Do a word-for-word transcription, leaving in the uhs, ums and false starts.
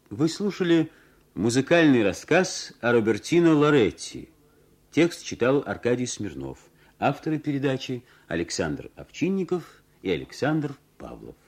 Вы слушали музыкальный рассказ о Робертино Лоретти. Текст читал Аркадий Смирнов. Авторы передачи Александр Овчинников и Александр Павлов.